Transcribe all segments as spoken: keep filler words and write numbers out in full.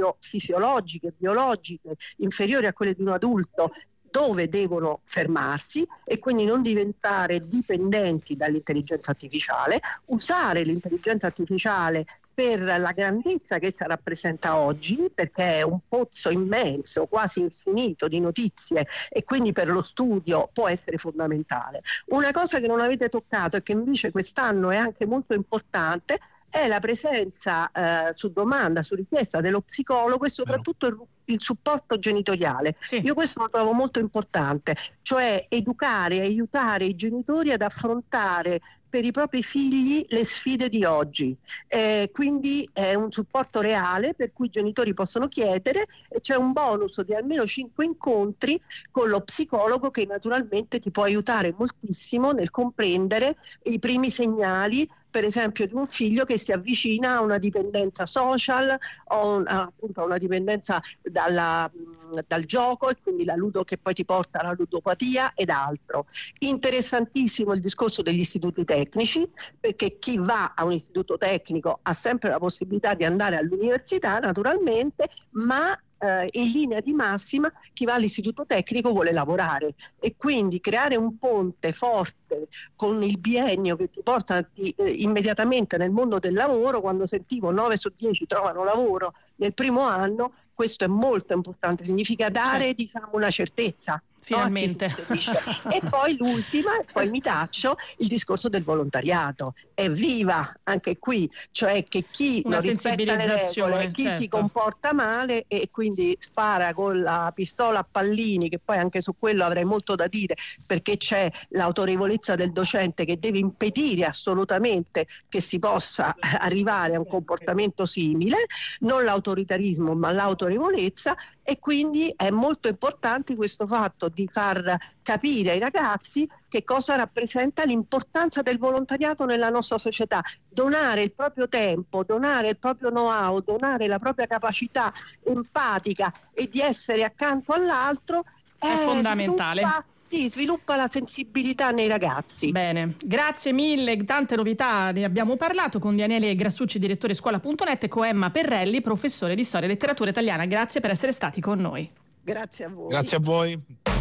proprio fisiologiche, biologiche, inferiori a quelle di un adulto, dove devono fermarsi e quindi non diventare dipendenti dall'intelligenza artificiale, usare l'intelligenza artificiale per la grandezza che essa rappresenta oggi, perché è un pozzo immenso, quasi infinito di notizie, e quindi per lo studio può essere fondamentale. Una cosa che non avete toccato e che invece quest'anno è anche molto importante è la presenza eh, su domanda, su richiesta dello psicologo, e soprattutto il, il supporto genitoriale. Sì. Io questo lo trovo molto importante, cioè educare e aiutare i genitori ad affrontare per i propri figli le sfide di oggi. Eh, quindi è un supporto reale per cui i genitori possono chiedere, e c'è un bonus di almeno cinque incontri con lo psicologo che naturalmente ti può aiutare moltissimo nel comprendere i primi segnali, per esempio, di un figlio che si avvicina a una dipendenza social o un, appunto a una dipendenza dalla, dal gioco, e quindi la ludo che poi ti porta alla ludopatia ed altro. Interessantissimo il discorso degli istituti tecnici, perché chi va a un istituto tecnico ha sempre la possibilità di andare all'università, naturalmente, ma Uh, in linea di massima chi va all'istituto tecnico vuole lavorare, e quindi creare un ponte forte con il biennio che ti porta ti, eh, immediatamente nel mondo del lavoro. Quando sentivo nove su dieci trovano lavoro nel primo anno, questo è molto importante, significa dare certo. diciamo una certezza. Finalmente. No, e poi l'ultima, e poi mi taccio, il discorso del volontariato. Evviva anche qui, cioè che chi Una non rispetta le regole, chi certo. si comporta male e quindi spara con la pistola a pallini, che poi anche su quello avrei molto da dire, perché c'è l'autorevolezza del docente che deve impedire assolutamente che si possa arrivare a un comportamento simile, non l'autoritarismo ma l'autorevolezza. E quindi è molto importante questo fatto di far capire ai ragazzi che cosa rappresenta l'importanza del volontariato nella nostra società. Donare il proprio tempo, donare il proprio know-how, donare la propria capacità empatica e di essere accanto all'altro è eh, fondamentale. Sviluppa, sì, sviluppa la sensibilità nei ragazzi. Bene, grazie mille, tante novità ne abbiamo parlato con Daniele Grassucci, direttore scuola punto net, e con Emma Perrelli, professore di storia e letteratura italiana. Grazie per essere stati con noi. Grazie a voi. Grazie a voi.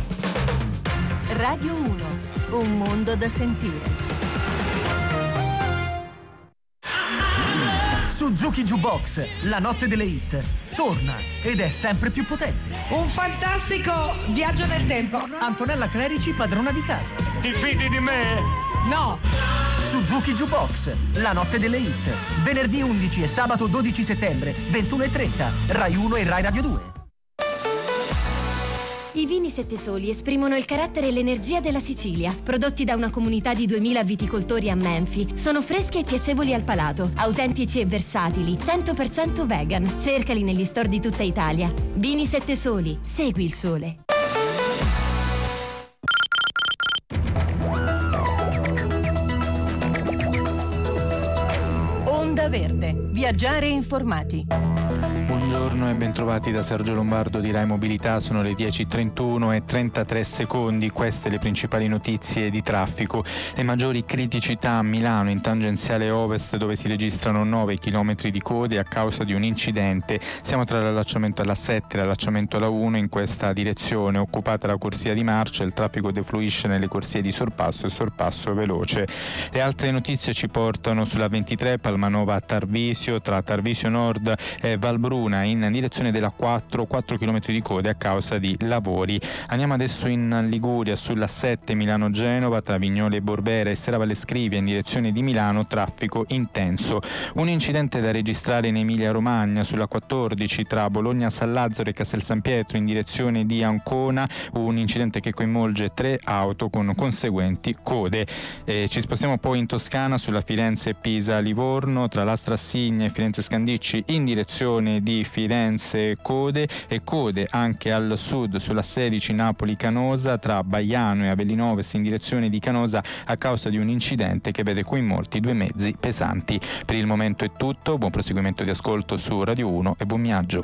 Radio uno, un mondo da sentire. Suzuki Jukebox, la notte delle hit, torna ed è sempre più potente. Un fantastico viaggio nel tempo. Antonella Clerici, padrona di casa. Ti fidi di me? No. Suzuki Jukebox, la notte delle hit, venerdì undici e sabato dodici settembre, ventuno e trenta, Rai uno e Rai Radio due. I vini Sette Soli esprimono il carattere e l'energia della Sicilia. Prodotti da una comunità di duemila viticoltori a Menfi, sono freschi e piacevoli al palato, autentici e versatili, cento per cento vegan. Cercali negli store di tutta Italia. Vini Sette Soli, segui il sole. Onda Verde, viaggiare informati. Buongiorno e bentrovati da Sergio Lombardo di Rai Mobilità. Sono le dieci e trentuno e trentatré secondi. Queste le principali notizie di traffico. Le maggiori criticità a Milano in tangenziale ovest, dove si registrano nove chilometri di code a causa di un incidente. Siamo tra l'allacciamento alla sette e l'allacciamento alla uno. In questa direzione occupata la corsia di marcia, il traffico defluisce nelle corsie di sorpasso e sorpasso veloce. Le altre notizie ci portano sulla ventitré Palmanova a Tarvisio, tra Tarvisio Nord e Valbruna in direzione della quattro, quattro chilometri di code a causa di lavori. Andiamo adesso in Liguria sulla sette Milano-Genova tra Vignole e Borbera e Serravalle Scrivia in direzione di Milano, traffico intenso. Un incidente da registrare in Emilia-Romagna sulla quattordici tra Bologna-San Lazzaro e Castel San Pietro in direzione di Ancona, un incidente che coinvolge tre auto con conseguenti code. E ci spostiamo poi in Toscana sulla Firenze-Pisa-Livorno tra Lastra Assigna e Firenze Scandicci in direzione di Firenze code, e code anche al sud sulla sedici Napoli-Canosa tra Baiano e Avellino Ovest in direzione di Canosa a causa di un incidente che vede coinvolti due mezzi pesanti. Per il momento è tutto, buon proseguimento di ascolto su Radio uno e buon viaggio.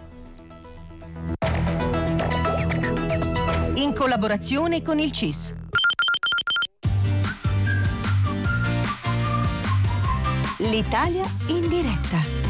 In collaborazione con il C I S. L'Italia in diretta.